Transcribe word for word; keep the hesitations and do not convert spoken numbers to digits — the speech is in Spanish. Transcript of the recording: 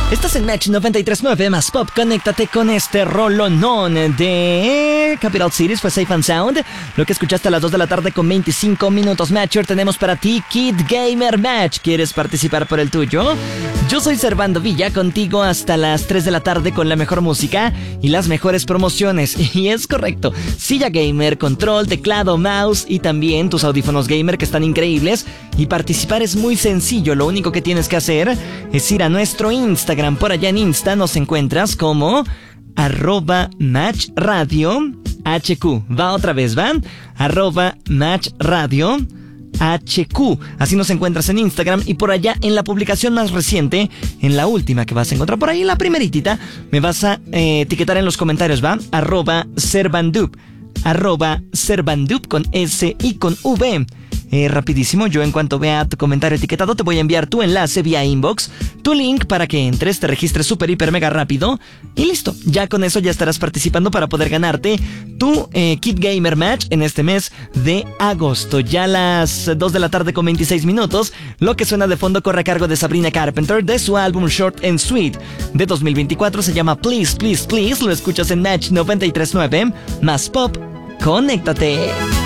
Estás en Match noventa y tres punto nueve más Pop. Conéctate con este rolonón de Capital Cities. Fue Safe and Sound. Lo que escuchaste a las dos de la tarde con veinticinco minutos. Matcher, tenemos para ti Kid Gamer Match. ¿Quieres participar por el tuyo? Yo soy Servando Villa, contigo hasta las tres de la tarde con la mejor música y las mejores promociones. Y es correcto, silla gamer, control, teclado, mouse y también tus audífonos gamer que están increíbles. Y participar es muy sencillo, lo único que tienes que hacer es ir a nuestro Instagram. Por allá en Insta nos encuentras como arroba Match Radio H Q. Va otra vez, ¿va? Arroba Match Radio H Q. Así nos encuentras en Instagram y por allá en la publicación más reciente, en la última que vas a encontrar por ahí, la primeritita, me vas a eh, etiquetar en los comentarios, ¿va? Arroba Servandup. Arroba Servandup con S y con V. Eh, rapidísimo, yo en cuanto vea tu comentario etiquetado te voy a enviar tu enlace vía inbox, tu link para que entres, te registres súper, hiper, mega rápido y listo, ya con eso ya estarás participando para poder ganarte tu eh, Kid Gamer Match en este mes de agosto. Ya a las dos de la tarde con veintiséis minutos, lo que suena de fondo corre a cargo de Sabrina Carpenter de su álbum Short and Sweet de dos mil veinticuatro, se llama Please, Please, Please, lo escuchas en Match noventa y tres punto nueve más Pop, conéctate.